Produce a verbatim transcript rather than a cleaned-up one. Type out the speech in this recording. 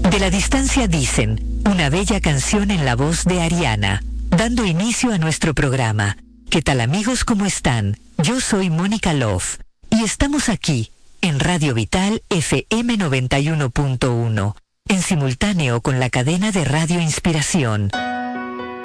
De la distancia dicen, una bella canción en la voz de Ariana, dando inicio a nuestro programa. ¿Qué tal amigos? ¿Cómo están? Yo soy Mónica Love y estamos aquí en Radio Vital F M noventa y uno punto uno, en simultáneo con la cadena de Radio Inspiración.